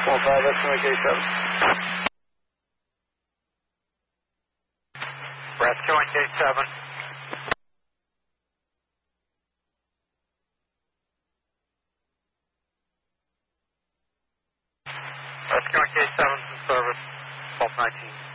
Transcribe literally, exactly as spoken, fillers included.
four five, rescuing K seven. Rescuing K seven. Rescuing K seven from service, twelve nineteen.